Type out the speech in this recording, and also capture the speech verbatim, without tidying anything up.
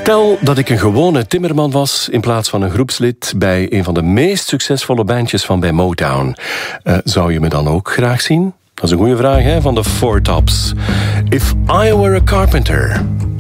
Stel dat ik een gewone timmerman was in plaats van een groepslid bij een van de meest succesvolle bandjes van bij Motown. Uh, zou je me dan ook graag zien? Dat is een goede vraag, hè, van de Four Tops. If I were a carpenter,